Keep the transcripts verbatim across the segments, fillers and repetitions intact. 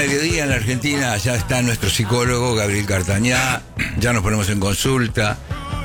mediodía en la Argentina, ya está nuestro psicólogo Gabriel Cartañá, ya nos ponemos en consulta.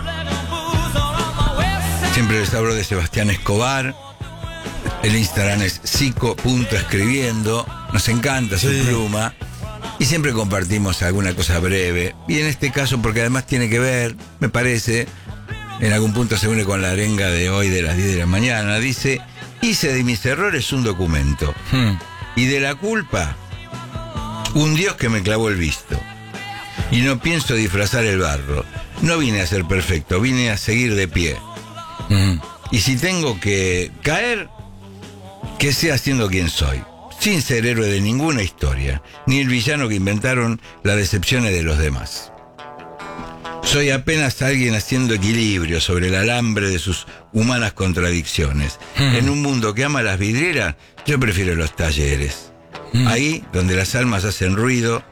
Siempre les hablo de Sebastián Escobar. El Instagram es psico punto escribiendo. Nos encanta su sí. pluma. Y siempre compartimos alguna cosa breve. Y en este caso, porque además tiene que ver, me parece, en algún punto se une con la arenga de hoy de las diez de la mañana. Dice: hice de mis errores un documento. Hmm. Y de la culpa, un Dios que me clavó el visto. Y no pienso disfrazar el barro. No vine a ser perfecto, vine a seguir de pie. Hmm. Y si tengo que caer, que sea siendo quien soy. Sin ser héroe de ninguna historia, ni el villano que inventaron las decepciones de los demás. Soy apenas alguien haciendo equilibrio sobre el alambre de sus humanas contradicciones. Mm. En un mundo que ama las vidrieras, yo prefiero los talleres. Mm. Ahí donde las almas hacen ruido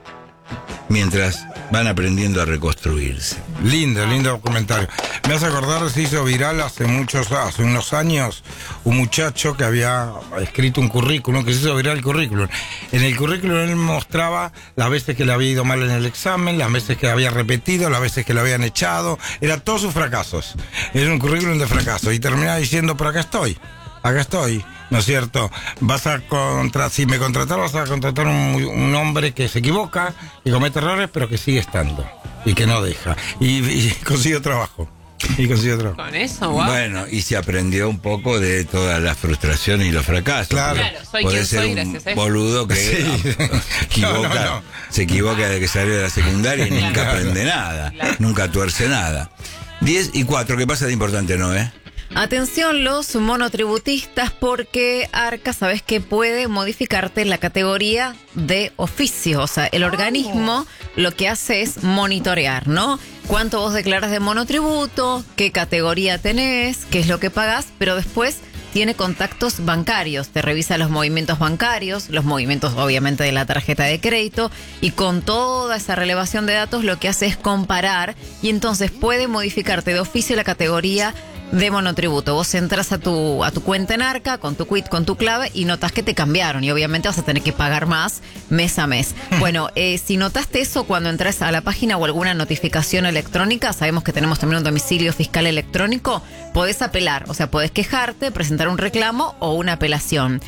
mientras van aprendiendo a reconstruirse. Lindo, lindo comentario. Me hace acordar, se hizo viral hace muchos, hace unos años, un muchacho que había escrito un currículum, que se hizo viral el currículum. En el currículum él mostraba las veces que le había ido mal en el examen, las veces que había repetido, las veces que lo habían echado, era todos sus fracasos. Era un currículum de fracaso y terminaba diciendo: pero acá estoy, acá estoy. ¿No es cierto? Vas a contra, si me contratas, vas a contratar un, un hombre que se equivoca y comete errores, pero que sigue estando y que no deja. Y, y consiguió trabajo. Y consiguió trabajo. Con eso, wow. Bueno, y se aprendió un poco de toda la frustración y los fracasos. Claro, claro, soy Puede quien ser soy, un gracias a eso. boludo que Sí. equivoca, No, no, no. se equivoca de que salió de la secundaria y nunca Claro. aprende nada, Claro. nunca tuerce nada. diez y cuatro, ¿qué pasa de importante, no, eh? Atención los monotributistas, porque Arca, sabes que puede modificarte la categoría de oficio. O sea, el organismo lo que hace es monitorear, ¿no? Cuánto vos declaras de monotributo, qué categoría tenés, qué es lo que pagás, pero después tiene contactos bancarios, te revisa los movimientos bancarios, los movimientos obviamente de la tarjeta de crédito, y con toda esa relevación de datos lo que hace es comparar, y entonces puede modificarte de oficio la categoría de monotributo. Vos entras a tu a tu cuenta en Arca con tu quit, con tu clave, y notas que te cambiaron y obviamente vas a tener que pagar más mes a mes. Bueno, eh, si notaste eso cuando entras a la página o alguna notificación electrónica, sabemos que tenemos también un domicilio fiscal electrónico, podés apelar, o sea, podés quejarte, presentar un reclamo o una apelación.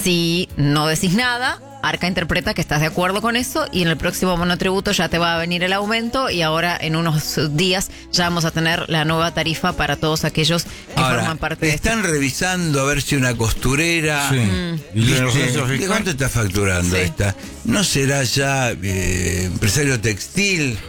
Si no decís nada, Arca interpreta que estás de acuerdo con eso y en el próximo monotributo ya te va a venir el aumento, y ahora en unos días ya vamos a tener la nueva tarifa para todos aquellos que Ahora, forman parte de están este. revisando a ver si una costurera... Sí. Mm. ¿Y de los ¿Viste? censos ¿De fiscales? cuánto está facturando Sí. esta? ¿No será ya eh, empresario textil?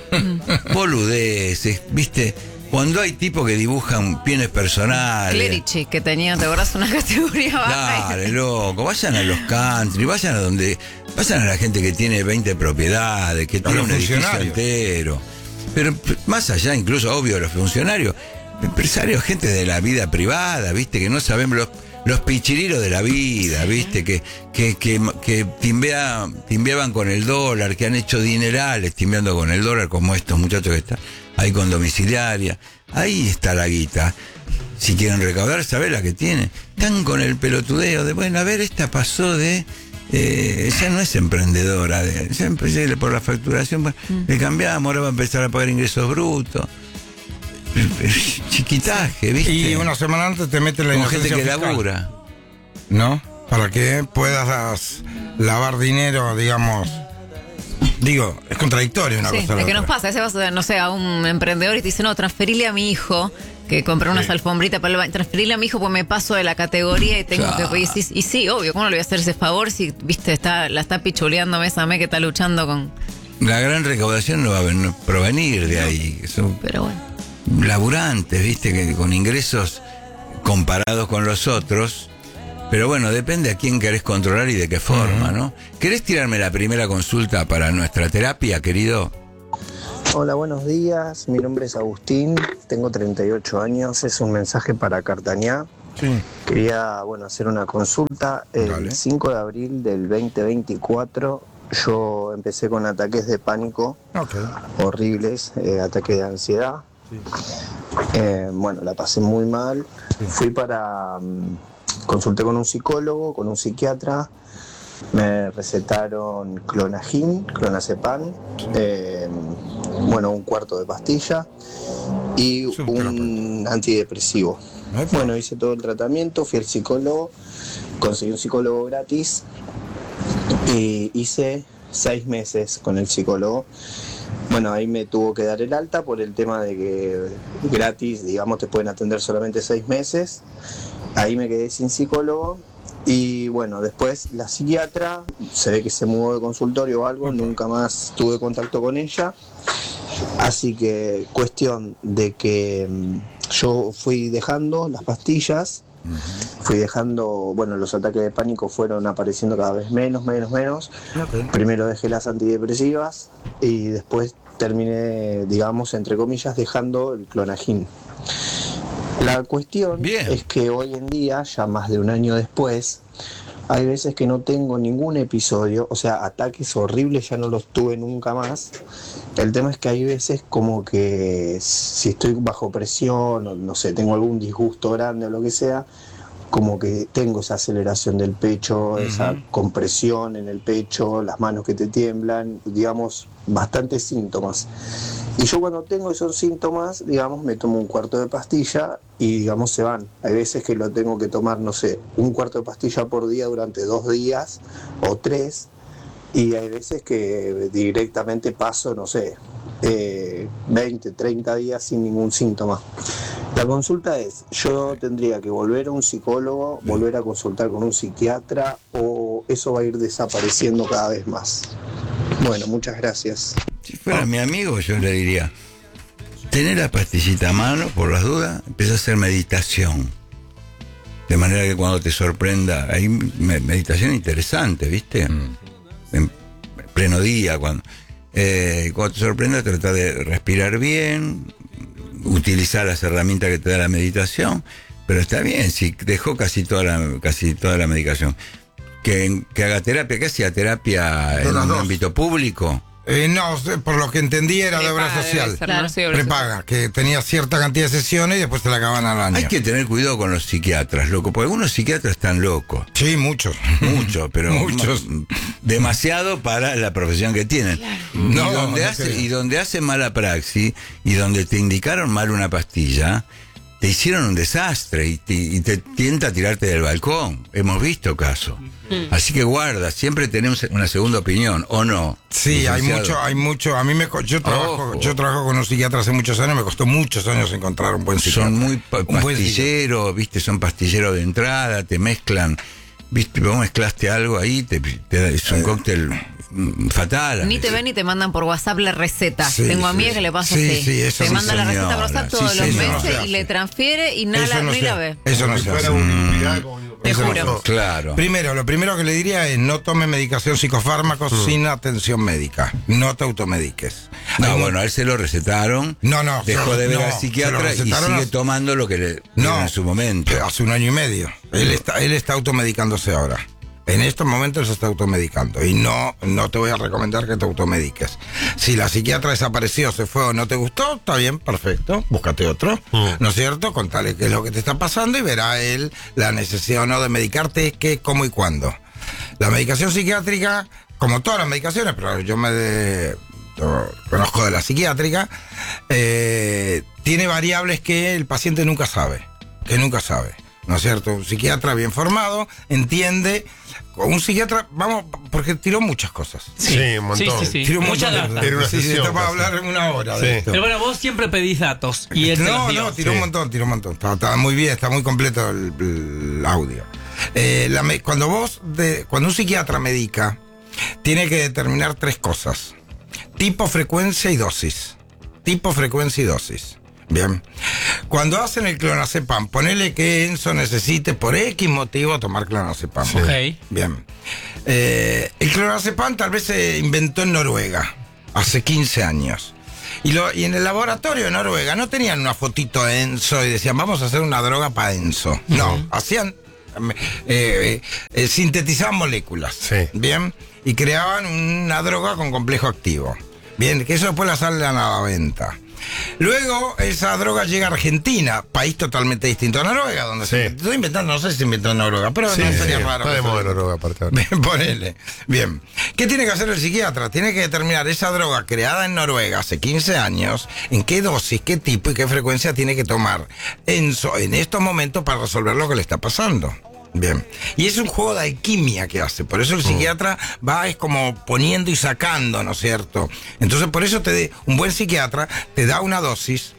Boludeces, ¿viste? Cuando hay tipos que dibujan bienes personales... Clerici, que tenía, ¿te acordás? Una categoría baja. Dale, loco, vayan a los country, vayan a donde... Vayan a la gente que tiene veinte propiedades, que tiene los un edificio funcionarios. entero. Pero más allá, incluso, obvio, de los funcionarios, empresarios, gente de la vida privada, ¿viste? Que no sabemos los... Los pichiriros de la vida, ¿viste? Que, que, que, que timbea, timbeaban con el dólar, que han hecho dinerales timbeando con el dólar, como estos muchachos que están ahí con domiciliaria. Ahí está la guita. Si quieren recaudar, ¿sabés la que tienen? Están con el pelotudeo de, bueno, a ver, esta pasó de... Eh, ya no es emprendedora, de, ya empecé por la facturación, bueno, mm. le cambiamos, ahora va a empezar a pagar ingresos brutos. Chiquitaje, ¿viste? Y una semana antes te meten la con inocencia gente que fiscal, labura. ¿no? Para que puedas lavar dinero, digamos. Digo, es contradictorio una Sí, cosa. es que nos pasa, ese vas a, no sé, a un emprendedor y te dice, no, transferile a mi hijo, que compré unas Sí. alfombritas para el baño, transferirle a mi hijo, pues me paso de la categoría y tengo Claro. que... Y, sí, y sí, obvio, ¿cómo no le voy a hacer ese favor si, viste, está la está pichuleando mes a mes, que está luchando con... La gran recaudación no va a ven- provenir de ahí. Son Pero bueno. laburantes, ¿viste? Que con ingresos comparados con los otros. Pero bueno, depende a quién querés controlar y de qué forma, ¿no? ¿Querés tirarme la primera consulta para nuestra terapia, querido? Hola, buenos días. Mi nombre es Agustín, tengo treinta y ocho años. Es un mensaje para Cartañá. Sí. Quería, bueno, hacer una consulta. El Dale. cinco de abril del veinte veinticuatro yo empecé con ataques de pánico Ok. horribles, eh, ataques de ansiedad. Sí. Eh, bueno, la pasé muy mal. Sí. Fui para... mm, consulté con un psicólogo, con un psiquiatra. Me recetaron clonazepam, clonazepam, eh, bueno, un cuarto de pastilla y un antidepresivo. Bueno, hice todo el tratamiento, fui al psicólogo, conseguí un psicólogo gratis y hice seis meses con el psicólogo. Bueno, ahí me tuvo que dar el alta por el tema de que gratis, digamos, te pueden atender solamente seis meses. Ahí me quedé sin psicólogo y bueno, después la psiquiatra, se ve que se mudó de consultorio o algo, nunca más tuve contacto con ella. Así que cuestión de que yo fui dejando las pastillas, fui dejando, bueno, los ataques de pánico fueron apareciendo cada vez menos, menos, menos. Okay. Primero dejé las antidepresivas y después terminé, digamos, entre comillas, dejando el clonazepam. La cuestión Bien. es que hoy en día, ya más de un año después, hay veces que no tengo ningún episodio, o sea, ataques horribles ya no los tuve nunca más. El tema es que hay veces como que si estoy bajo presión, o no sé, tengo algún disgusto grande o lo que sea, como que tengo esa aceleración del pecho, uh-huh. esa compresión en el pecho, las manos que te tiemblan, digamos, bastantes síntomas. Y yo cuando tengo esos síntomas, digamos, me tomo un cuarto de pastilla y, digamos, se van. Hay veces que lo tengo que tomar, no sé, un cuarto de pastilla por día durante dos días o tres. Y hay veces que directamente paso, no sé, eh, veinte, treinta días sin ningún síntoma. La consulta es, yo tendría que volver a un psicólogo, volver a consultar con un psiquiatra, o eso va a ir desapareciendo cada vez más. Bueno, muchas gracias. Si fuera mi amigo, yo le diría, tener la pastillita a mano, por las dudas, empieza a hacer meditación. De manera que cuando te sorprenda, hay meditación interesante, ¿viste? Mm. En pleno día, cuando, eh, cuando te sorprenda, tratar de respirar bien, utilizar las herramientas que te da la meditación, pero está bien, si dejó casi toda la, casi toda la medicación. Que, que haga terapia, ¿qué hacía terapia en un ámbito público? Eh, no, por lo que entendí era de obra social. Claro. Prepaga, que tenía cierta cantidad de sesiones y después te la acaban al año. Hay que tener cuidado con los psiquiatras, loco, porque algunos psiquiatras están locos. Sí, muchos. Muchos, pero muchos. Demasiado para la profesión que tienen. Claro. Y, no, donde no hace, y donde hacen mala praxis y donde te indicaron mal una pastilla, te hicieron un desastre y te, y te tienta a tirarte del balcón. Hemos visto casos. Mm. Así que guarda, siempre tenemos una segunda opinión, ¿o no? Sí, hay mucho, hay mucho. A mí me yo trabajo, Ojo. yo trabajo con un psiquiatra hace muchos años, me costó muchos años encontrar un buen psiquiatra. Son muy pa- pastilleros, viste, son pastilleros de entrada, te mezclan, viste, vos mezclaste algo ahí, te, te es un eh. cóctel fatal. Ni te ven ni te mandan por WhatsApp la receta. Sí, Tengo sí. amigas que le pasa sí, así. Sí, eso te sí, manda la receta por WhatsApp todos sí, los sí, meses no, y le transfiere y nada, eso no ni se, la ve. Eso no se hace. Mm. Te Eso juro. No, claro. Primero, lo primero que le diría es no tome medicación psicofármacos mm. sin atención médica. No te automediques. No, Hay bueno, un... a él se lo recetaron. No, no. Dejó de ver no, al psiquiatra y sigue a... tomando lo que le no, en su momento. Hace un año y medio. Él está, él está automedicándose ahora. En estos momentos se está automedicando y no, no te voy a recomendar que te automediques. Si la psiquiatra desapareció, se fue o no te gustó, está bien, perfecto, búscate otro, mm. ¿no es cierto? Contale qué es lo que te está pasando y verá él la necesidad o no de medicarte, qué, cómo y cuándo. La medicación psiquiátrica, como todas las medicaciones, pero yo me de, yo conozco de la psiquiátrica, eh, tiene variables que el paciente nunca sabe, que nunca sabe. ¿No es cierto? Un psiquiatra bien formado entiende. Un psiquiatra, vamos, porque tiró muchas cosas. Sí, sí un montón. Sí, sí, sí. Tiró un Mucha montón. data. Tiró una sí, sesión, sí, va a hablar una hora sí. de esto. Pero bueno, vos siempre pedís datos. Y él no, te no, tiró sí. un montón, tiró un montón. Está, está muy bien, está muy completo el, el audio. Eh, la, cuando vos, de, cuando un psiquiatra medica, tiene que determinar tres cosas: tipo, frecuencia y dosis. Tipo, frecuencia y dosis. Bien. Cuando hacen el clonazepam, ponele que Enzo necesite por X motivo tomar clonazepam. Sí. Ok. Bien. Eh, el clonazepam tal vez se inventó en Noruega hace quince años. Y, lo, y en el laboratorio de Noruega no tenían una fotito de Enzo y decían, vamos a hacer una droga para Enzo. No, uh-huh. hacían, eh, eh, eh, sintetizaban moléculas. Sí. Bien. Y creaban una droga con complejo activo. Bien, que eso después la salen a la venta. Luego esa droga llega a Argentina, país totalmente distinto a Noruega, donde Sí. se estoy inventando, no sé si se inventó en Noruega, pero Sí, no sería sí, raro. está de que moda se- Noruega aparte ahora. Bien, ponele. Bien. ¿Qué tiene que hacer el psiquiatra? Tiene que determinar esa droga creada en Noruega hace quince años, en qué dosis, qué tipo y qué frecuencia tiene que tomar en, so- en estos momentos para resolver lo que le está pasando. Bien. Y es un juego de alquimia que hace. Por eso el psiquiatra va es como poniendo y sacando, ¿no es cierto? Entonces por eso te de- un buen psiquiatra te da una dosis.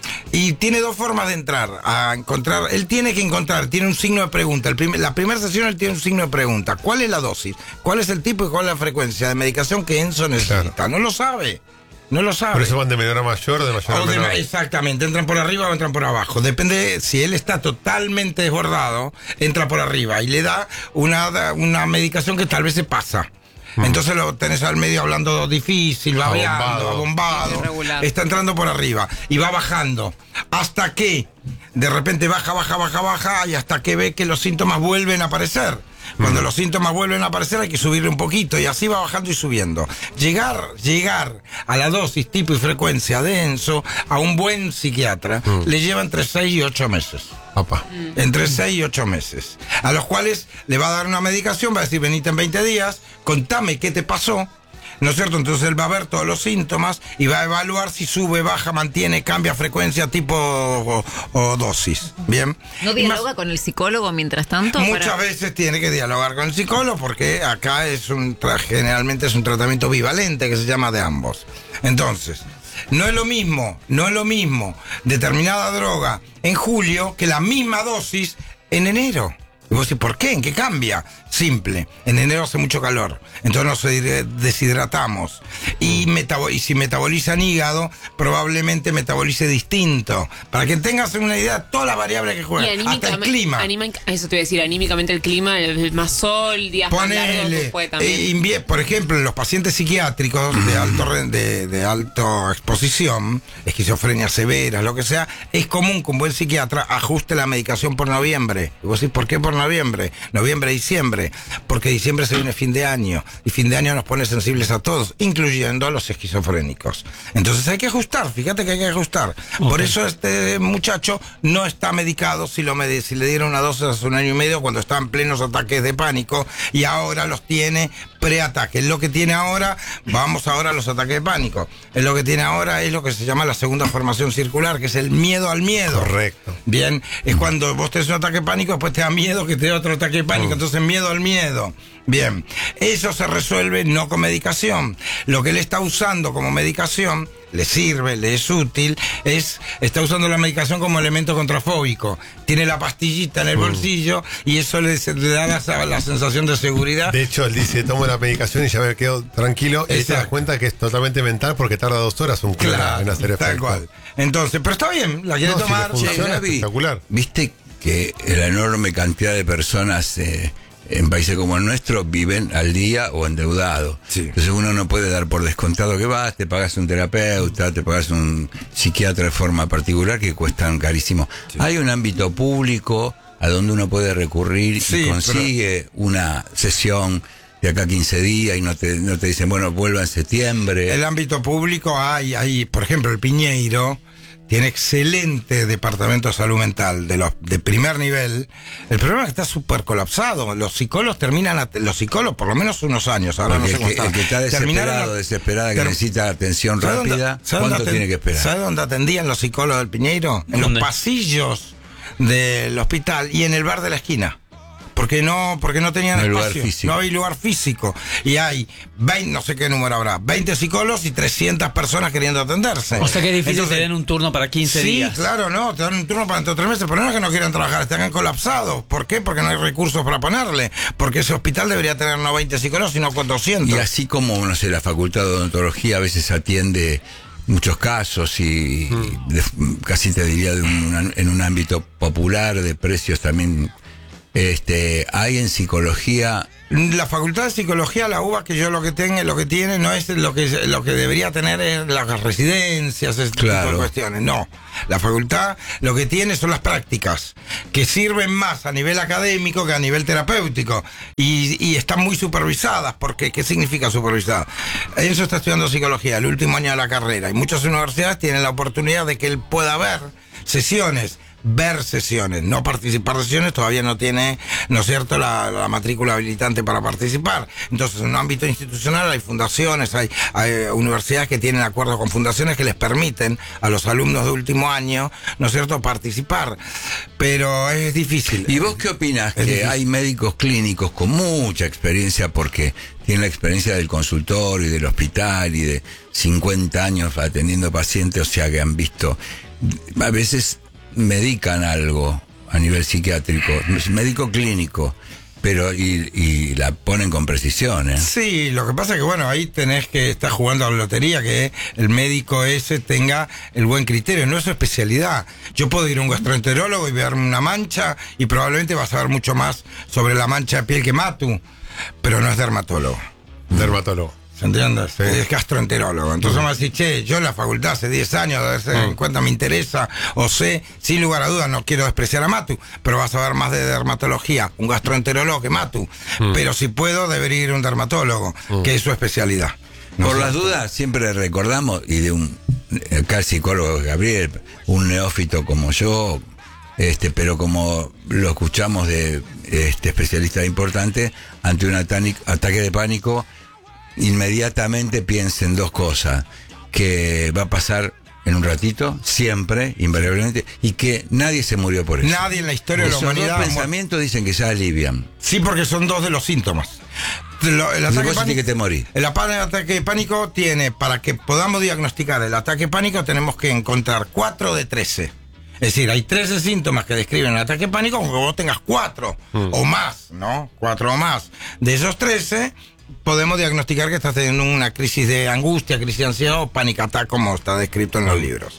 Y tiene dos formas de entrar a encontrar. Él tiene que encontrar, tiene un signo de pregunta. El prim- la primera sesión él tiene un signo de pregunta. ¿Cuál es la dosis? ¿Cuál es el tipo y cuál es la frecuencia de medicación que Enzo necesita? Claro. No lo sabe. No lo sabe. Por eso van de menor a mayor, de mayor a O de- menor. exactamente, entran por arriba o entran por abajo. Depende, si él está totalmente desbordado, entra por arriba y le da una, una medicación que tal vez se pasa. Entonces lo tenés al medio hablando difícil, babeando, Abombado. abombado. Irregular. Está entrando por arriba y va bajando. Hasta que de repente baja, baja, baja, baja y hasta que ve que los síntomas vuelven a aparecer. Cuando los síntomas vuelven a aparecer hay que subirle un poquito y así va bajando y subiendo. Llegar, llegar a la dosis, tipo y frecuencia de Enzo a un buen psiquiatra le lleva entre seis y ocho meses. Papá. Entre seis y ocho meses. A los cuales le va a dar una medicación, va a decir, venite en veinte días, contame qué te pasó. ¿No es cierto? Entonces él va a ver todos los síntomas y va a evaluar si sube, baja, mantiene, cambia frecuencia, tipo o, o dosis. ¿Bien? ¿No Y más- dialoga con el psicólogo mientras tanto? Muchas para- veces tiene que dialogar con el psicólogo porque acá es un tra- generalmente es un tratamiento bivalente que se llama de ambos. Entonces, no es lo mismo, no es lo mismo determinada droga en julio que la misma dosis en enero. Y vos decís, ¿por qué? ¿En qué cambia? Simple. En enero hace mucho calor. Entonces nos de- deshidratamos. Y, metabo- y si metaboliza en hígado, probablemente metabolice distinto. Para que tengas una idea, todas las variables que Y juegan. Hasta el anímicamente, clima. anímica- eso te iba a decir, anímicamente el clima, el más sol, días más largos, Ponele, puede también. eh, invie- por ejemplo, en los pacientes psiquiátricos de alto re- de, de alta exposición, esquizofrenia severa, lo que sea, es común que un buen psiquiatra ajuste la medicación por noviembre. Y vos decís, ¿por qué por noviembre? Noviembre, diciembre. Porque diciembre se viene fin de año. Y fin de año nos pone sensibles a todos, incluyendo a los esquizofrénicos. Entonces hay que ajustar, fíjate que hay que ajustar. Por eso este muchacho no está medicado si, lo medi- si le dieron una dosis hace un año y medio cuando está en plenos ataques de pánico y ahora los tiene preataque. Es lo que tiene ahora, vamos ahora a los ataques de pánico. Es lo que tiene ahora, es lo que se llama la segunda formación circular, que es el miedo al miedo. Correcto. Bien, es cuando vos tenés un ataque de pánico, después te da miedo que te dé otro ataque de pánico, entonces miedo al miedo. Bien, eso se resuelve no con medicación. Lo que él está usando como medicación, le sirve, le es útil, es, está usando la medicación como elemento contrafóbico. Tiene la pastillita en el bolsillo y eso le, le da la, la sensación de seguridad. De hecho, él dice, tomo la medicación y ya me quedo tranquilo. Él se da Exacto. cuenta que es totalmente mental porque tarda dos horas un clon en hacer efecto. tal cual. Entonces, pero está bien, la quiere No, si tomar. le funciona, Che, Gaby, espectacular. Viste que la enorme cantidad de personas eh, en países como el nuestro viven al día o endeudados. Sí. Entonces uno no puede dar por descontado que vas, te pagas un terapeuta, te pagas un psiquiatra de forma particular que cuestan carísimo. Hay un ámbito público a donde uno puede recurrir Sí, y consigue una sesión de acá a quince días y no te, no te dicen, bueno, vuelva en septiembre. El ámbito público hay, hay, por ejemplo, el Piñeiro tiene excelente departamento de salud mental de los de primer nivel. El problema es que está súper colapsado. Los psicólogos terminan, a- los psicólogos por lo menos unos años, ahora Porque no sé cómo el, que, está. el que está Terminaron desesperado, los- desesperada, que ter- necesita atención ¿Sabe dónde- rápida, sabe ¿cuánto dónde tiene aten- que esperar? ¿Sabe dónde atendían los psicólogos del Piñeiro? En ¿Dónde? los pasillos del hospital y en el bar de la esquina. Porque no, porque no tenían No hay lugar espacio, físico. no hay lugar físico. Y hay veinte, no sé qué número habrá, veinte psicólogos y trescientas personas queriendo atenderse. O sea que es difícil Entonces, tener un turno para quince sí, días. claro, no, te dan un turno para dentro de tres meses, pero no es que no quieran trabajar, están colapsados. ¿Por qué? Porque no hay recursos para ponerle. Porque ese hospital debería tener no veinte psicólogos, sino con doscientos. Y así como, no sé, la facultad de odontología a veces atiende muchos casos y, y de- casi te diría de un- en un ámbito popular, de precios también Este, hay en psicología. La facultad de psicología, la U B A, que yo lo que tengo, lo que tiene no es lo que lo que debería tener es las residencias, ese Claro. tipo de cuestiones. No, la facultad lo que tiene son las prácticas, que sirven más a nivel académico que a nivel terapéutico. Y, y están muy supervisadas, porque ¿qué significa supervisada? Enzo está estudiando psicología, el último año de la carrera, y muchas universidades tienen la oportunidad de que él pueda ver sesiones, ver sesiones, no participar de sesiones, todavía no tiene, ¿no es cierto?, la, la matrícula habilitante para participar. Entonces, en un ámbito institucional hay fundaciones, hay, hay universidades que tienen acuerdos con fundaciones que les permiten a los alumnos de último año, ¿no es cierto?, participar. Pero es difícil. ¿Y vos qué opinás? Es Que difícil. hay médicos clínicos con mucha experiencia porque tienen la experiencia del consultorio y del hospital y de cincuenta años atendiendo pacientes, o sea que han visto, a veces medican algo a nivel psiquiátrico, médico clínico, pero y, y la ponen con precisión, ¿eh? Sí, lo que pasa es que, bueno, ahí tenés que estar jugando a la lotería, que el médico ese tenga el buen criterio, no es su especialidad. Yo puedo ir a un gastroenterólogo y verme una mancha y probablemente vas a ver mucho más sobre la mancha de piel que Matu, pero no es dermatólogo. Dermatólogo. ¿Se entiende? Es gastroenterólogo. Entonces vamos a decir, che, yo en la facultad hace diez años, a veces en cuenta me interesa, o sé, sin lugar a dudas, no quiero despreciar a Matu, pero vas a ver más de dermatología, un gastroenterólogo que Matu. Pero si puedo, debería ir a un dermatólogo, que es su especialidad. ¿No Por es las cierto? dudas, siempre recordamos, y de un, acá el psicólogo Gabriel, un neófito como yo, este, pero como lo escuchamos de este especialista importante, ante un atani- ataque de pánico, inmediatamente piensen dos cosas: que va a pasar en un ratito, siempre, invariablemente, y que nadie se murió por eso. Nadie en la historia de la Esos humanidad. dos pensamientos dicen que ya alivian. Sí, porque son dos de los síntomas. Lo- el, ataque vos pánico, sentís que te morís. el apa- ataque de pánico tiene, para que podamos diagnosticar el ataque de pánico, tenemos que encontrar cuatro de trece. Es decir, hay trece síntomas que describen el ataque de pánico, aunque vos tengas cuatro o más, ¿no? Cuatro o más. De esos trece, podemos diagnosticar que estás teniendo una crisis de angustia, crisis de ansiedad o panic attack, como está descrito en los libros.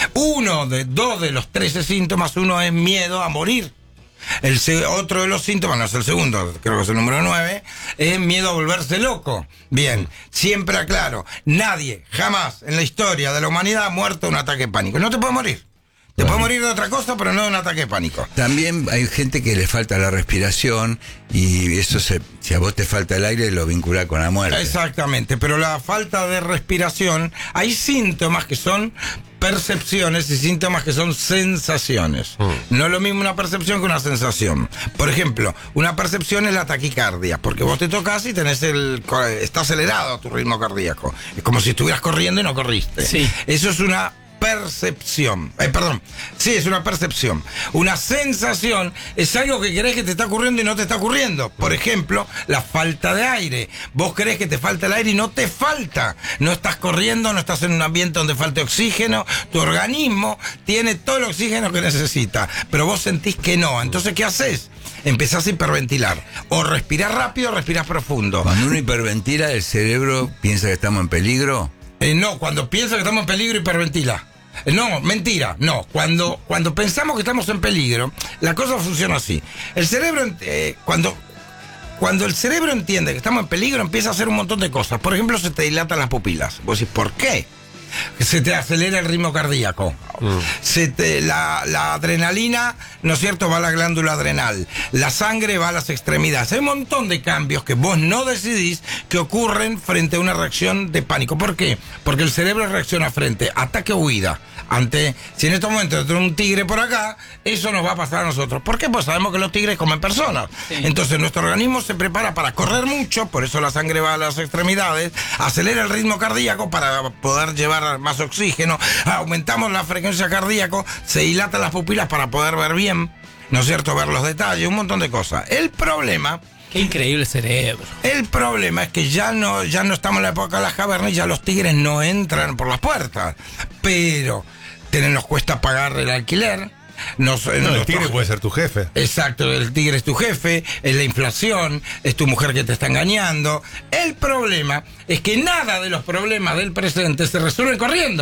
Uno de, dos de los trece síntomas, uno es miedo a morir. El se- otro de los síntomas, no es el segundo, creo que es el número nueve, es miedo a volverse loco. Bien, siempre aclaro, nadie jamás en la historia de la humanidad ha muerto de un ataque de pánico. No te puedes morir. Te puedes morir de otra cosa, pero no de un ataque de pánico. También hay gente que le falta la respiración y eso, se, si a vos te falta el aire, lo vincula con la muerte. Exactamente, pero la falta de respiración, hay síntomas que son percepciones y síntomas que son sensaciones. No es lo mismo una percepción que una sensación. Por ejemplo, una percepción es la taquicardia, porque vos te tocas y tenés el co- está acelerado tu ritmo cardíaco. Es como si estuvieras corriendo y no corriste. Sí. Eso es una percepción. Eh, perdón. Sí, es una percepción. Una sensación es algo que crees que te está ocurriendo y no te está ocurriendo. Por ejemplo, la falta de aire. Vos crees que te falta el aire y no te falta. No estás corriendo, no estás en un ambiente donde falte oxígeno. Tu organismo tiene todo el oxígeno que necesita, pero vos sentís que no. Entonces, ¿qué haces? Empezás a hiperventilar. O respirás rápido o respirás profundo. Cuando uno hiperventila, el cerebro piensa que estamos en peligro. Eh, no, cuando piensa que estamos en peligro, hiperventila. Eh, No, mentira, no. Cuando, cuando pensamos que estamos en peligro, la cosa funciona así. El cerebro, eh, cuando, cuando el cerebro entiende que estamos en peligro, empieza a hacer un montón de cosas. Por ejemplo, se te dilatan las pupilas. Vos decís, ¿por qué? Se te acelera el ritmo cardíaco. Mm. Se te, la, la adrenalina, ¿no es cierto?, va a la glándula adrenal. La sangre va a las extremidades. Hay un montón de cambios que vos no decidís que ocurren frente a una reacción de pánico. ¿Por qué? Porque el cerebro reacciona frente a ataque o huida. Ante, si en estos momentos tenemos un tigre por acá, eso nos va a pasar a nosotros. ¿Por qué? Pues sabemos que los tigres comen personas. Sí. Entonces nuestro organismo se prepara para correr mucho, por eso la sangre va a las extremidades, acelera el ritmo cardíaco para poder llevar más oxígeno, aumentamos la frecuencia cardíaca, se dilatan las pupilas para poder ver bien, ¿no es cierto?, ver los detalles, un montón de cosas. El problema... Qué increíble cerebro. El problema es que ya no, ya no estamos en la época de las cavernas y ya los tigres no entran por las puertas. Pero nos cuesta pagar el alquiler. Nos, no, el nosotros, tigre puede ser tu jefe. Exacto, el tigre es tu jefe, es la inflación, es tu mujer que te está engañando. El problema es que nada de los problemas del presente se resuelven corriendo.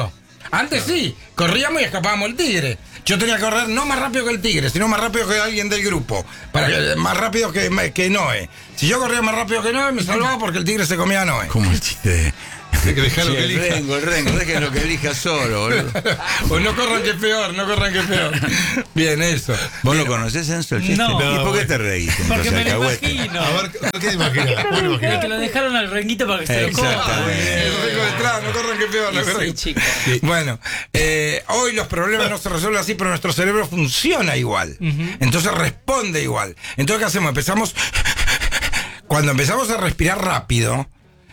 Antes sí, corríamos y escapábamos el tigre. Yo tenía que correr no más rápido que el tigre, sino más rápido que alguien del grupo. Para que, más rápido que, que Noé. Si yo corría más rápido que Noé, me salvaba porque el tigre se comía a Noé. Como el chiste de... Hay que dejarlo Sí, que el elija. rengo, el rengo, dejen lo que elija solo, boludo. O no corran que es peor, no corran que es peor. Bien, eso. ¿Vos Bien, lo conocés, Enzo, el chiste? No. ¿Y por qué No, te reís? Porque entonces, me lo alcahuete? imagino. A ver, ¿qué te imaginas? ¿Cómo te De imaginas? que lo dejaron al renguito para que se lo coma. Exactamente. El rico detrás, no corran que es peor, no Y corran sí, que- chico. Bueno, eh, hoy los problemas no se resuelven así, pero nuestro cerebro funciona igual. Entonces responde igual. Entonces, ¿qué hacemos? Empezamos. Cuando empezamos a respirar rápido,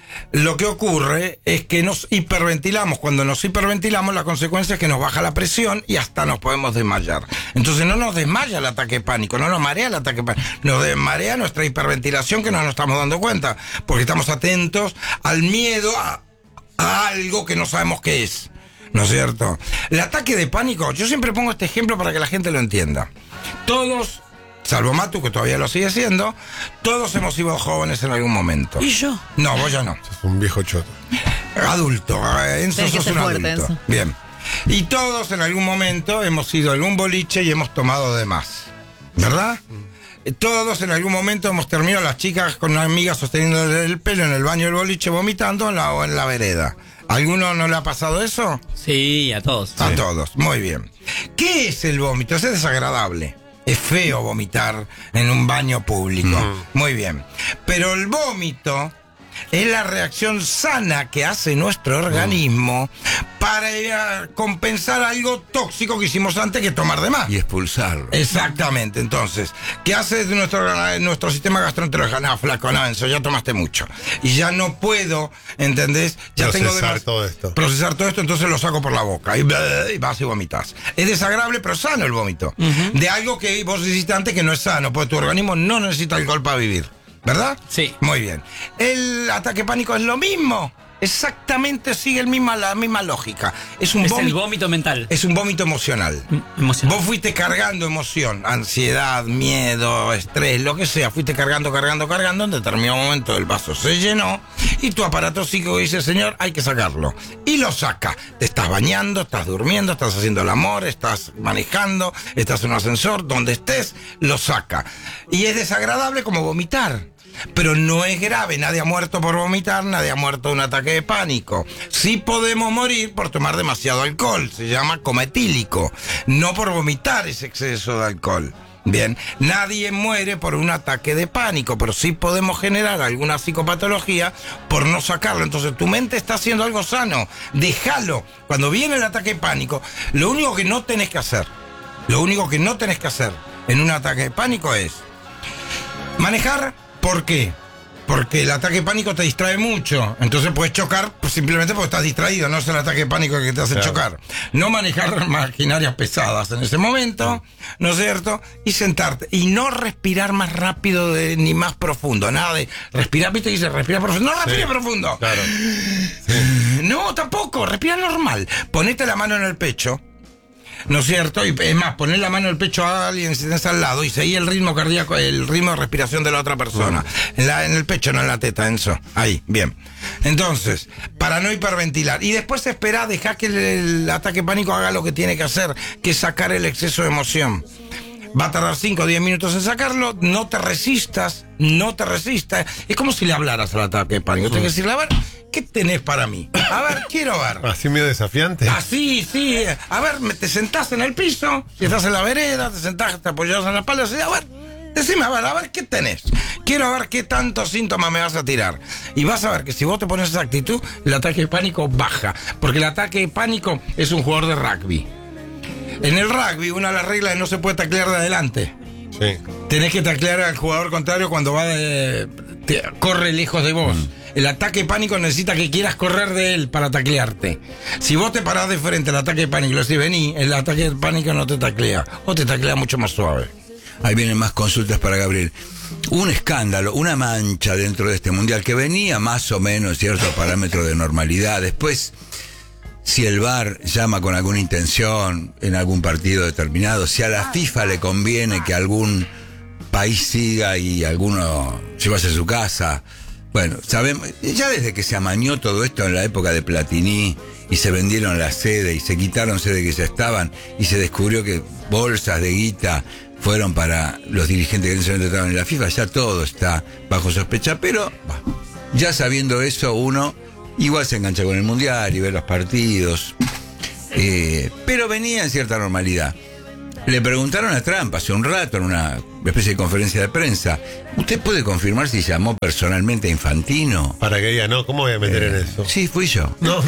lo que ocurre es que nos hiperventilamos. Cuando nos hiperventilamos, la consecuencia es que nos baja la presión y hasta nos podemos desmayar. Entonces no nos desmaya el ataque de pánico, no nos marea el ataque de pánico, nos desmarea nuestra hiperventilación que no nos estamos dando cuenta, porque estamos atentos al miedo a, a algo que no sabemos qué es. ¿No es cierto? El ataque de pánico, yo siempre pongo este ejemplo para que la gente lo entienda. Todos, salvo Matu, que todavía lo sigue siendo, todos hemos sido jóvenes en algún momento. ¿Y yo? No, vos ya no. Es un viejo choto. Adulto, eh, Enzo, Tenés que sos ser un fuerte, adulto. Enzo. Bien. Y todos en algún momento hemos ido a algún boliche y hemos tomado de más. ¿Verdad? Eh, Todos en algún momento hemos terminado las chicas con una amiga sosteniendo el pelo en el baño del boliche vomitando en la, o en la vereda. ¿A alguno no le ha pasado eso? Sí, a todos. A todos, muy bien. ¿Qué es el vómito? Es desagradable. Es feo vomitar en un baño público. Muy bien. Pero el vómito es la reacción sana que hace nuestro organismo para eh, compensar algo tóxico que hicimos antes que tomar de más. Y expulsarlo. Exactamente, entonces, ¿qué hace de nuestro, nuestro sistema gastroenterológico? No, flaco, no, Enzo, ya tomaste mucho. Y ya no puedo, ¿entendés? Ya tengo Procesar demas- todo esto. Procesar todo esto, entonces lo saco por la boca. Y, y vas y vomitas. Es desagradable, pero sano el vómito. De algo que vos hiciste antes que no es sano, porque tu organismo no necesita alcohol para vivir. ¿Verdad? Sí. Muy bien. El ataque pánico es lo mismo. Exactamente sigue el misma, la misma lógica. Es un Es el vómito. vómito mental. Es un vómito emocional. Emocional. Vos fuiste cargando emoción, ansiedad, miedo, estrés, lo que sea. Fuiste cargando, cargando, cargando. En determinado momento el vaso se llenó y tu aparato psíquico dice, señor, hay que sacarlo. Y lo saca. Te estás bañando, estás durmiendo, estás haciendo el amor, estás manejando, estás en un ascensor, donde estés, lo saca. Y es desagradable como vomitar. Pero no es grave, nadie ha muerto por vomitar, nadie ha muerto de un ataque de pánico. Sí podemos morir por tomar demasiado alcohol, se llama coma etílico, no por vomitar ese exceso de alcohol. Bien, nadie muere por un ataque de pánico, pero sí podemos generar alguna psicopatología por no sacarlo. Entonces tu mente está haciendo algo sano, déjalo. Cuando viene el ataque de pánico, lo único que no tenés que hacer, lo único que no tenés que hacer en un ataque de pánico es manejar. ¿Por qué? Porque el ataque de pánico te distrae mucho. Entonces puedes chocar pues, simplemente porque estás distraído. No es el ataque de pánico que te hace Claro. chocar. No manejar maquinarias pesadas en ese momento, ¿no es cierto? Y sentarte. Y no respirar más rápido de- ni más profundo. Nada de respirar, viste, dice respirar profundo. No respires Sí. profundo. Claro. No, tampoco. Respira normal. Ponete la mano en el pecho. ¿No es cierto? Y es más, poner la mano en el pecho a alguien si tenés al lado y seguir el ritmo cardíaco, el ritmo de respiración de la otra persona. En, la, en el pecho, no en la teta, Enzo. Ahí, bien. Entonces, para no hiperventilar. Y después espera, deja que el, el ataque pánico haga lo que tiene que hacer, que es sacar el exceso de emoción. Va a tardar cinco o diez minutos en sacarlo, no te resistas, no te resistas. Es como si le hablaras al ataque de pánico. Tienes que decirle, a ver, ¿qué tenés para mí? A ver, quiero ver. Así medio desafiante. Así, sí. A ver, me- te sentás en el piso, si estás en la vereda, te sentás, te apoyas en la espalda, así, a ver, decime, a ver, a ver, ¿qué tenés? Quiero ver qué tantos síntomas me vas a tirar. Y vas a ver que si vos te pones esa actitud, el ataque de pánico baja. Porque el ataque de pánico es un jugador de rugby. En el rugby, una de las reglas es no se puede taclear de adelante. Sí. Tenés que taclear al jugador contrario cuando va de, te- corre lejos de vos. El ataque de pánico necesita que quieras correr de él para taclearte. Si vos te parás de frente al ataque de pánico y le decís vení, el ataque de pánico no te taclea. O te taclea mucho más suave. Ahí vienen más consultas para Gabriel. Un escándalo, una mancha dentro de este mundial que venía más o menos cierto parámetro de normalidad. Después, si el V A R llama con alguna intención en algún partido determinado, si a la FIFA le conviene que algún país siga y alguno se vaya a su casa, Bueno, sabemos, ya desde que se amañó todo esto en la época de Platini y se vendieron las sedes y se quitaron sedes que ya estaban y se descubrió que bolsas de guita fueron para los dirigentes que en ese momento estaban en la FIFA, ya todo está bajo sospecha, pero bah, ya sabiendo eso uno igual se engancha con el Mundial y ve los partidos, eh, pero venía en cierta normalidad. Le preguntaron a Trump hace un rato en una especie de conferencia de prensa, ¿usted puede confirmar si llamó personalmente a Infantino? Para que diga, no, ¿cómo voy a meter Eh, en eso? Sí, fui yo. No,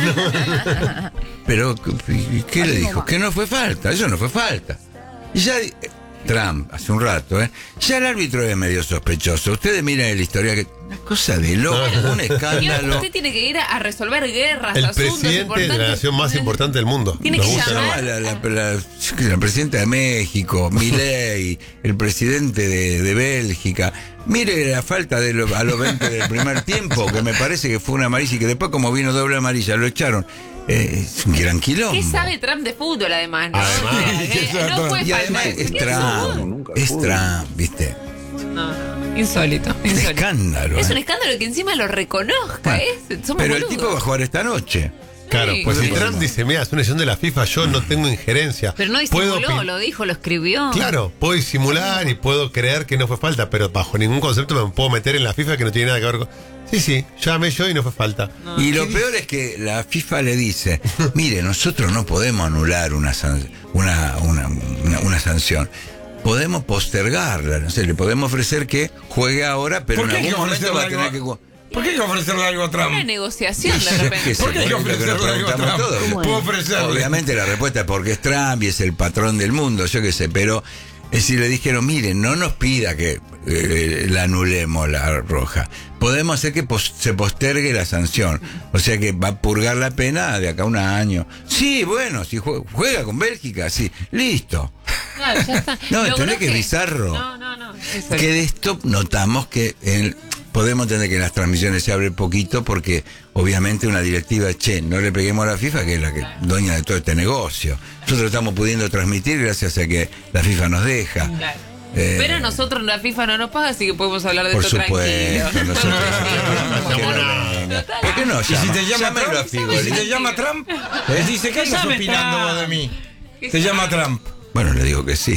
no. Pero, ¿y ¿qué le dijo? Que no fue falta, eso no fue falta. Y ya, eh, Trump, hace un rato, ¿eh? Ya el árbitro es medio sospechoso. Ustedes miren la historia, que una cosa de loco, un Y escándalo. usted tiene que ir a, a resolver guerras, El asuntos presidente de importantes. la nación más importante del mundo. Tiene Nos que gusta, llamar. ¿no? La, la, la, la- la presidenta de México, Milei, el presidente de, de Bélgica. Mire la falta de lo- a los veinte del primer tiempo, que me parece que fue una amarilla y que después, como vino doble amarilla, lo echaron. Eh, es un gran quilombo. ¿Qué sabe Trump de fútbol, además? ¿no? Además. O sea, que no fue Y además falta. es ¿Qué Trump, es Trump, ¿viste? No, no, insólito, Un insólito. escándalo. Es ¿eh? un escándalo que encima lo reconozca, Bueno, ¿eh? Somos pero el boludos. tipo va a jugar esta noche. Claro, Sí. pues si Sí. Trump dice, mira, es una decisión de la FIFA, yo no tengo injerencia. Pero no Puedo disimuló, opin- lo dijo, lo escribió. Claro, puedo disimular y puedo creer que no fue falta, pero bajo ningún concepto me puedo meter en la FIFA que no tiene nada que ver con... Sí, sí, llamé yo y no fue falta. Y lo peor es que la FIFA le dice, mire, nosotros no podemos anular una, san- una, una, una, una sanción. Podemos postergarla, no sé, le podemos ofrecer que juegue ahora, pero ¿Por en qué hay algún que momento va a ofrecerle tener que algo? jugar. ¿Por qué hay que ofrecerle algo a Una Trump? negociación de Que repente. se ¿Por qué hay que pregunta que nos ofrecerle algo a preguntamos Trump? todos. ¿Cómo ¿Puedo es? ofrecerle? Obviamente la respuesta es porque es Trump y es el patrón del mundo, yo qué sé, pero es decir, le dijeron, miren, no nos pida que eh, la anulemos la roja. Podemos hacer que pos- se postergue la sanción. O sea que va a purgar la pena de acá a un año. Sí, bueno, si jue- juega con Bélgica, sí, listo. Claro, ya está. No, Logró ¿entendés que es bizarro? No, no, no. Eso Que de esto notamos que el- podemos entender que en las transmisiones se abre poquito porque obviamente una directiva, che, no le peguemos a la FIFA, que es la que dueña de todo este negocio. Nosotros estamos pudiendo transmitir gracias a que la FIFA nos deja. Claro. Eh, Pero a nosotros la FIFA no nos paga, así que podemos hablar de por esto supuesto, tranquilo. nosotros. No ¿Por qué llamo no nada. venga? ¿Por qué no ¿Y si llama? te llama Llámelo a Trump? Figoli. ¿Y si te llama Trump? ¿Eh? Dice, ¿qué andas llame opinando Trump. vos de mí? ¿Qué Te llama llama? Trump. Bueno, le digo que sí.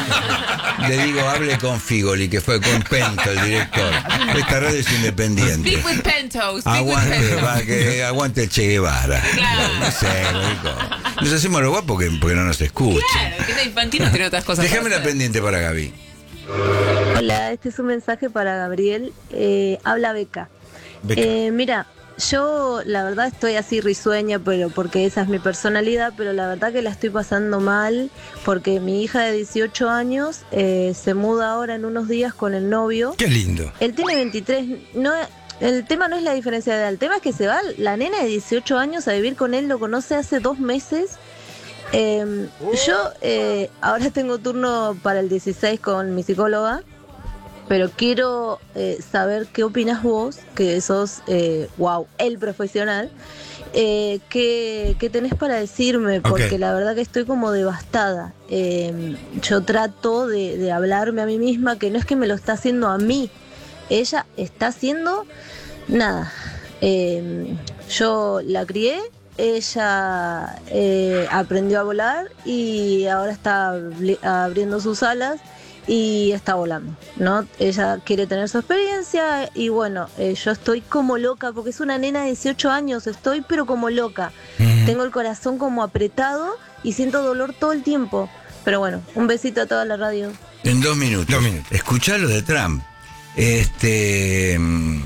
Le digo, hable con Figoli, que fue con Pento, el director. Esta radio es independiente. Speak with Pentos. Speak Aguante, with Pentos. va, que aguante el Che Guevara. Claro. No sé, rico. Nos hacemos lo guapos porque, porque no nos escuchan. Claro, que está Infantino tiene otras cosas. Déjame para la hacer. pendiente para Gaby. Hola, este es un mensaje para Gabriel. Eh, habla Beca. Beca. Eh, mira, yo la verdad estoy así risueña, pero porque esa es mi personalidad, pero la verdad que la estoy pasando mal porque mi hija de dieciocho años eh, se muda ahora en unos días con el novio. Qué lindo. Él tiene veintitrés, no, el tema no es la diferencia de edad, el tema es que se va la nena de dieciocho años a vivir con él, lo conoce hace dos meses. Eh, yo eh, ahora tengo turno para el dieciséis con mi psicóloga, pero quiero eh, saber qué opinas vos, que sos, eh, wow, el profesional, eh, ¿qué, qué tenés para decirme? Porque Ok. la verdad que estoy como devastada. Eh, yo trato de, de hablarme a mí misma, que no es que me lo está haciendo a mí, ella está haciendo nada. Eh, yo la crié, ella eh, aprendió a volar y ahora está abri- abriendo sus alas y está volando, ¿no? Ella quiere tener su experiencia y bueno, eh, yo estoy como loca porque es una nena de dieciocho años, estoy pero como loca. Tengo el corazón como apretado y siento dolor todo el tiempo. Pero bueno, un besito a toda la radio. En dos minutos. Dos minutos. Escuchá lo de Trump. Este. mm,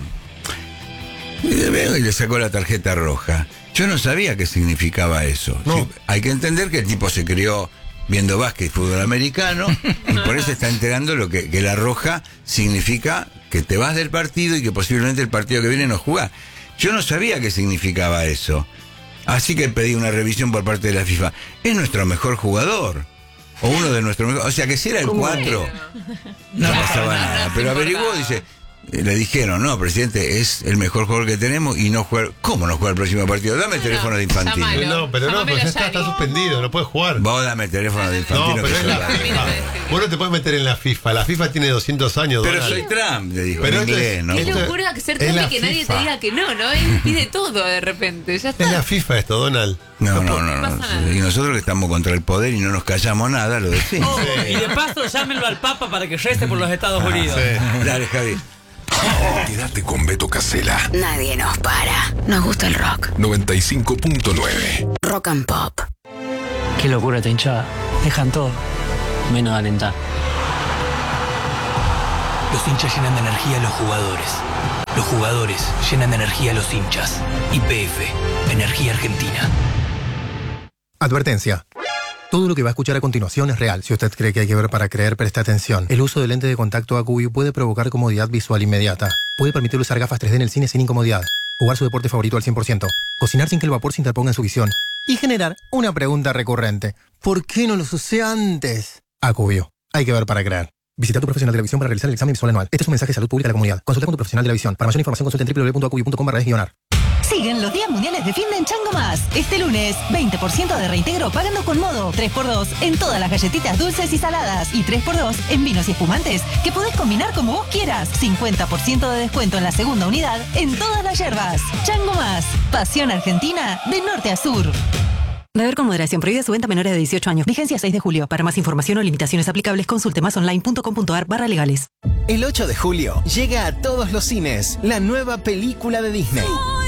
Y le sacó la tarjeta roja. Yo no sabía qué significaba eso. No. Sí, hay que entender que el tipo se crió viendo básquet y fútbol americano y por eso está enterando lo que, que la roja significa que te vas del partido y que posiblemente el partido que viene no jugás. Yo no sabía qué significaba eso. Así que pedí una revisión por parte de la FIFA. Es nuestro mejor jugador. O uno de nuestros mejores. O sea que si era el cuatro, no pasaba nada. Pero averiguó, dice, le dijeron, no, presidente, es el mejor jugador que tenemos y no juega. ¿Cómo no juega el próximo partido? Dame el No, teléfono no, de Infantino. llámalo. No, pero no, Llámamelo pero ya ya, está, está digo. suspendido, no puede jugar. Vos dame el teléfono de Infantino. No, pero que es yo la la- FIFA. Vos no te puedes meter en la FIFA. La FIFA tiene doscientos años, Pero Donald. soy Trump, le dijo Pero en esto inglés, es- ¿no? Qué Esto- locura que ser es Trump la y que nadie te FIFA. diga que no, ¿no? Él pide todo de repente. Ya está. Es la FIFA esto, Donald. No, no, puede- no, pasa no. nada. Y nosotros que estamos contra el poder y no nos callamos nada, lo decimos. Oh, y de paso, llámenlo al Papa para que rece por los Estados Unidos. Dale, Javi. Quédate con Beto Casella. Nadie nos para. Nos gusta el rock. noventa y cinco punto nueve. Rock and Pop. Qué locura esta hinchada. Dejan todo, menos de alentar. Los hinchas llenan de energía a los jugadores. Los jugadores llenan de energía a los hinchas. Y P F, Energía Argentina. Advertencia. Todo lo que va a escuchar a continuación es real. Si usted cree que hay que ver para creer, preste atención. El uso de lente de contacto Acuview puede provocar comodidad visual inmediata. Puede permitir usar gafas tres D en el cine sin incomodidad. Jugar su deporte favorito al cien por ciento. Cocinar sin que el vapor se interponga en su visión. Y generar una pregunta recurrente. ¿Por qué no los usé antes? Acuview. Hay que ver para creer. Visita a tu profesional de la visión para realizar el examen visual anual. Este es un mensaje de salud pública a la comunidad. Consulta con tu profesional de la visión. Para mayor información consulta en w w w punto acuview punto com barra es guionar. Siguen los días mundiales de fin de en Chango Más. Este lunes, veinte por ciento de reintegro pagando con modo. tres por dos en todas las galletitas dulces y saladas. Y tres por dos en vinos y espumantes que podés combinar como vos quieras. cincuenta por ciento de descuento en la segunda unidad en todas las hierbas. Chango Más. Pasión argentina de norte a sur. Beber con moderación. Prohibida su venta a menores de dieciocho años. Vigencia seis de julio. Para más información o limitaciones aplicables, consulte masonline punto com punto a r barra legales. El ocho de julio llega a todos los cines la nueva película de Disney.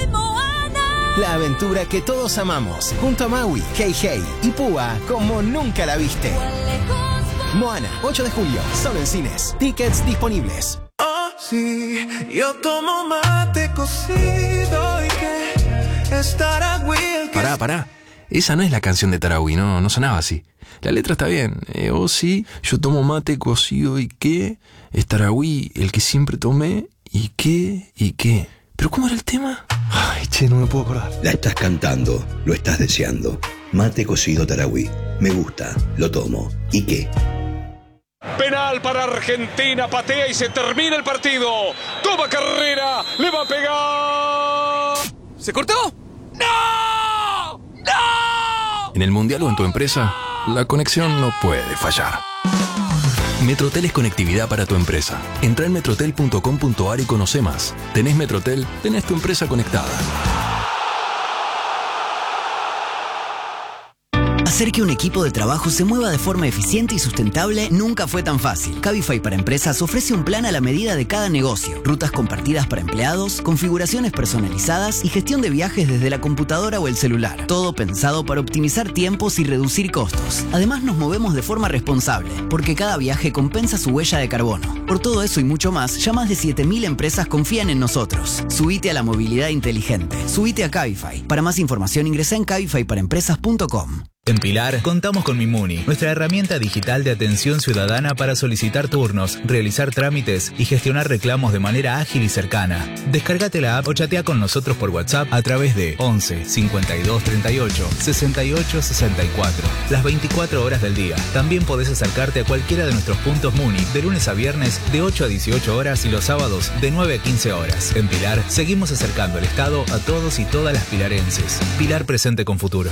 La aventura que todos amamos, junto a Maui, Hey Hey y Púa como nunca la viste. Moana, ocho de julio, solo en cines. Tickets disponibles. Oh, sí, yo tomo mate cocido y que estará Will. Pará, pará. Esa no es la canción de Tarahui, no, no sonaba así. La letra está bien. Eh, oh, sí, yo tomo mate cocido y qué. Es Tarahui, el que siempre tomé. ¿Y qué? ¿Y qué? ¿Pero cómo era el tema? Ay, che, no me puedo acordar. La estás cantando, lo estás deseando. Mate cocido Tarahui. Me gusta, lo tomo. ¿Y qué? Penal para Argentina, patea y se termina el partido. Toma carrera, le va a pegar. ¿Se cortó? ¡No! ¡No! En el mundial o en tu empresa, la conexión no puede fallar. Metrotel es conectividad para tu empresa. Entra en metrotel punto com punto a r y conoce más. Tenés Metrotel, tenés tu empresa conectada. Hacer que un equipo de trabajo se mueva de forma eficiente y sustentable nunca fue tan fácil. Cabify para Empresas ofrece un plan a la medida de cada negocio. Rutas compartidas para empleados, configuraciones personalizadas y gestión de viajes desde la computadora o el celular. Todo pensado para optimizar tiempos y reducir costos. Además nos movemos de forma responsable, porque cada viaje compensa su huella de carbono. Por todo eso y mucho más, ya más de siete mil empresas confían en nosotros. Subite a la movilidad inteligente. Subite a Cabify. Para más información ingresa en cabify para empresas punto com. En Pilar, contamos con Mimuni, nuestra herramienta digital de atención ciudadana para solicitar turnos, realizar trámites y gestionar reclamos de manera ágil y cercana. Descárgate la app o chatea con nosotros por WhatsApp a través de once cincuenta y dos treinta y ocho sesenta y ocho sesenta y cuatro, las veinticuatro horas del día. También podés acercarte a cualquiera de nuestros puntos Muni de lunes a viernes de ocho a dieciocho horas y los sábados de nueve a quince horas. En Pilar, seguimos acercando el Estado a todos y todas las pilarenses. Pilar presente con futuro.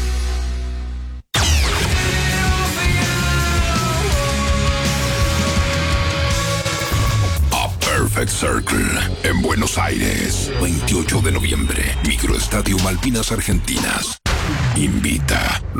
Perfect Circle en Buenos Aires, veintiocho de noviembre, Microestadio Malvinas Argentinas. Invita